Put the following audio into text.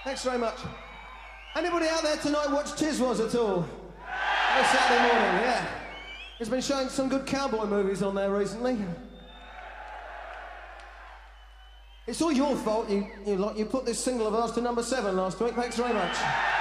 Thanks very much. Anybody out there tonight watch Tiswas at all? Oh, Saturday morning, yeah. He's been showing some good cowboy movies on there recently. It's all your fault. You put this single of ours to #7 last week. Thanks very much.